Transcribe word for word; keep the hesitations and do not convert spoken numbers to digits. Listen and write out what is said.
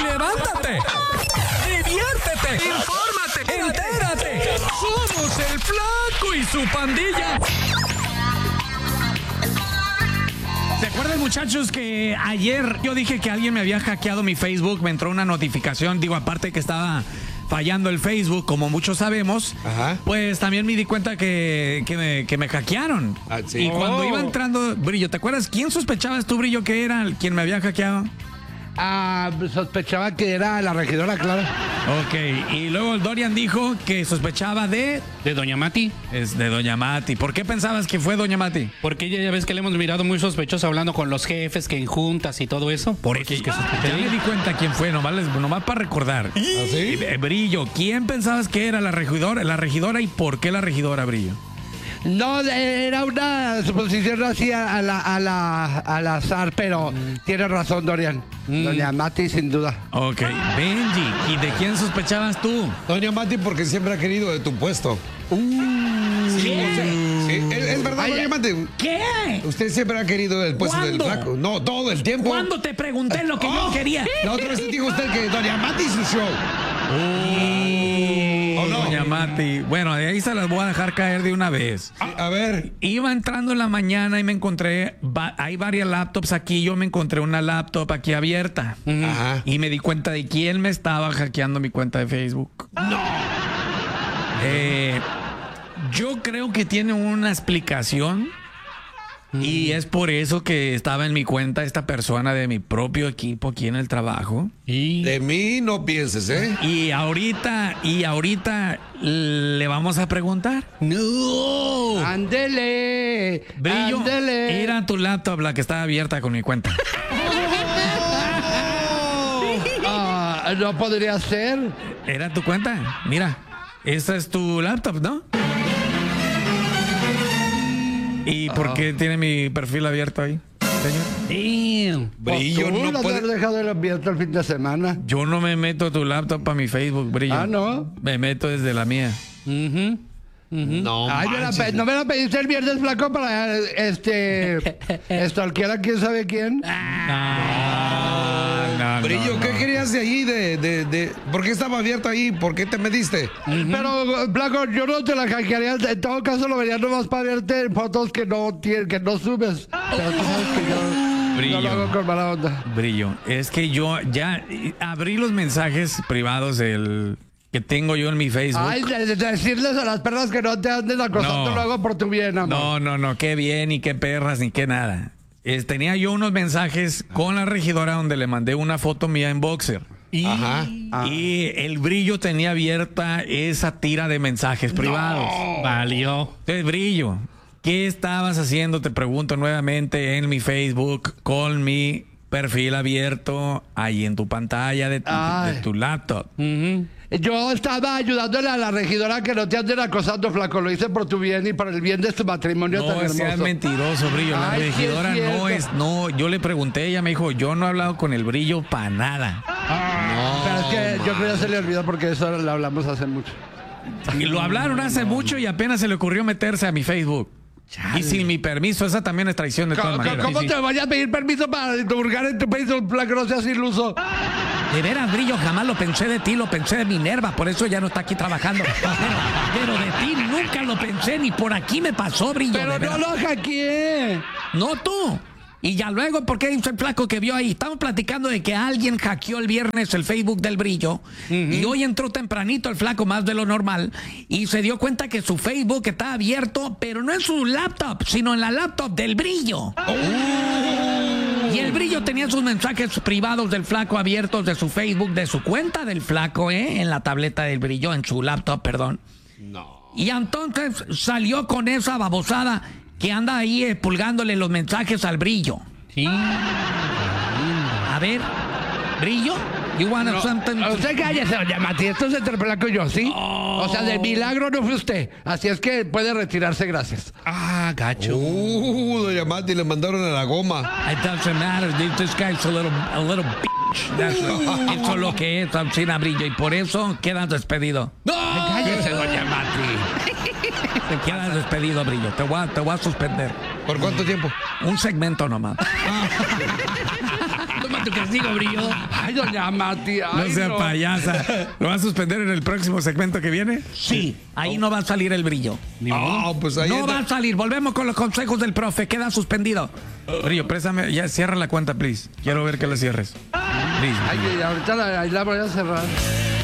levántate, diviértete, infórmate, entérate. Somos el Flaco y su pandilla. ¿Se acuerdan, muchachos, que ayer yo dije que alguien me había hackeado mi Facebook? Me entró una notificación, digo, aparte que estaba fallando el Facebook, como muchos sabemos. Ajá. Pues también me di cuenta que, que, me, que me hackearon. Ah, sí. Y oh. cuando iba entrando, Brillo, ¿te acuerdas quién sospechabas tú, Brillo, que era quien me había hackeado? Ah, sospechaba que era la regidora Clara. Ok, y luego el Dorian dijo que sospechaba de... ¿De Doña Mati? Es de Doña Mati. ¿Por qué pensabas que fue Doña Mati? Porque ella ya ves que le hemos mirado muy sospechoso hablando con los jefes, que en juntas y todo eso. Por eso es que ah, ya me di cuenta quién fue, nomás, les, nomás para recordar. ¿Ah, sí? Brillo, ¿quién pensabas que era la regidora, la regidora y por qué la regidora, Brillo? No, era una suposición así a la, a la, al azar, pero mm. tiene razón, Dorian. Mm. Doña Mati, sin duda. Ok. Benji, ¿y de quién sospechabas tú? Doña Mati, porque siempre ha querido de tu puesto. Uh, sí, sí, es, es verdad, Ay, Doña Mati. ¿Qué? Usted siempre ha querido el puesto ¿Cuándo? del Flaco. No, todo el tiempo. ¿Cuándo te pregunté lo que oh, yo quería? La otra vez dijo usted que Doña Mati su show. Uh, oh, no. Doña Mati. Bueno, de ahí se las voy a dejar caer de una vez. A, a ver. Iba entrando en la mañana y me encontré, va, hay varias laptops aquí, yo me encontré una laptop aquí abierta. Uh-huh. Ajá. Y me di cuenta de quién me estaba hackeando mi cuenta de Facebook. No. Eh, yo creo que tiene una explicación. Y es por eso que estaba en mi cuenta esta persona de mi propio equipo aquí en el trabajo. Y de mí no pienses, ¿eh? Y ahorita, y ahorita le vamos a preguntar. ¡No! ¡Ándele! Brillo, ¡Ándele! Era tu laptop la que estaba abierta con mi cuenta. ah, no podría ser. Era tu cuenta. Mira, esta es tu laptop, ¿no? ¿Y por oh. qué tiene mi perfil abierto ahí, señor? Damn. Brillo, pues tú no puedes dejado el abierto el fin de semana. Yo no me meto a tu laptop para mi Facebook, Brillo. Ah, ¿no? Me meto desde la mía. Uh-huh. Uh-huh. No, Ay, me la, no me la pediste el viernes, Flaco, para este stalkear a quién sabe quién. Ah, no, no, Brillo, no, ¿qué no. querías de ahí? De, de, de, ¿Por qué estaba abierto ahí? ¿Por qué te metiste? Uh-huh. Pero, Flaco, yo no te la hackearía. En todo caso, lo vería nomás para verte fotos que no, que no subes. Pero tú sabes que yo... Brillo. No lo hago con mala onda. Brillo. Es que yo ya abrí los mensajes privados del... que tengo yo en mi Facebook. Ay, de, de decirles a las perras que no te anden acosando, no, lo hago por tu bien, amor. No, no, no, qué bien, ni qué perras, ni qué nada. Es, tenía yo unos mensajes con la regidora donde le mandé una foto mía en boxer. Y, Ajá. y el Brillo tenía abierta esa tira de mensajes privados. No. Valió. Entonces, Brillo, ¿qué estabas haciendo? Te pregunto nuevamente en mi Facebook con mi perfil abierto ahí en tu pantalla de tu, de tu laptop. Uh-huh. Yo estaba ayudándole a la regidora que no te anden acosando, Flaco. Lo hice por tu bien y por el bien de tu matrimonio no, tan hermoso. No seas mentiroso, Brillo. La Ay, regidora sí es no es... No, yo le pregunté, ella me dijo, yo no he hablado con el Brillo para nada. Ah, no, pero es que no, yo creo que se le olvidó porque eso lo hablamos hace mucho. Y lo hablaron hace mucho y apenas se le ocurrió meterse a mi Facebook. Chale. Y sin mi permiso, esa también es traición de todas maneras. ¿Cómo sí, te sí. vayas a pedir permiso para divulgar en tu Facebook, Flaco? No seas iluso. De veras, Brillo, jamás lo pensé de ti, lo pensé de Minerva, por eso ya no está aquí trabajando. Pero, pero de ti nunca lo pensé, ni por aquí me pasó, Brillo. Pero no lo hackeé. No tú. Y ya luego, ¿por qué dice el Flaco que vio ahí? Estamos platicando de que alguien hackeó el viernes el Facebook del Brillo. Uh-huh. Y hoy entró tempranito el Flaco, más de lo normal. Y se dio cuenta que su Facebook está abierto, pero no en su laptop, sino en la laptop del Brillo. Oh. Y el Brillo tenía sus mensajes privados del Flaco abiertos de su Facebook, de su cuenta del Flaco, ¿eh? En la tableta del Brillo, en su laptop, perdón. No. Y entonces salió con esa babosada que anda ahí eh, pulgándole los mensajes al Brillo. Sí. A ver, Brillo, you wanna no, something? Usted cállese, doña Mati, esto es entre Flaco y yo, ¿sí? Oh. O sea, del milagro no fue usted. Así es que puede retirarse, gracias. Ah, gacho. Uh, doña Mati, le mandaron a la goma. It doesn't matter, this guy's a little, a little bitch. That's, eso es lo que es, Alcina Brillo, y por eso quedas despedido. ¡No! Ay, cállese, doña Mati. Te quedas despedido, Brillo. Te voy, a, te voy a suspender. ¿Por cuánto tiempo? Un segmento nomás. va tu castigo, Brillo. Ay, doña Mati. No ay, sea payasa. ¿Lo va a suspender en el próximo segmento que viene? Sí. Ahí no va a salir el Brillo. Ah, pues ahí No entra- va a salir. Volvemos con los consejos del profe. Queda suspendido. Brillo, préstame. Ya cierra la cuenta, please. Quiero ver que la cierres. Please. Ay, ahorita la, la voy a cerrar.